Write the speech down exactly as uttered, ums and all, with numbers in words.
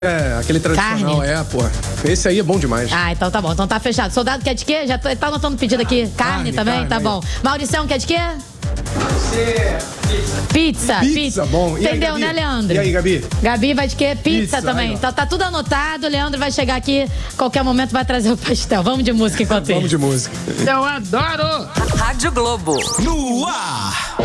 É, aquele tradicional, Carne. é, pô. Esse aí é bom demais. Ah, então tá bom. Então tá fechado. Soldado quer de quê? Já tá, tá anotando o pedido aqui. Carne, Carne, também? carne, tá aí. bom. Mauricião quer de quê? Pizza. Pizza. Pizza, bom. E aí, Entendeu, Gabi? né, Leandro? E aí, Gabi? Gabi vai de quê? Pizza, Pizza, também. aí, ó. Então tá tudo anotado. Leandro vai chegar aqui. Qualquer momento vai trazer o pastel. Vamos de música enquanto Vamos isso. de música. Eu adoro! Rádio Globo. No ar.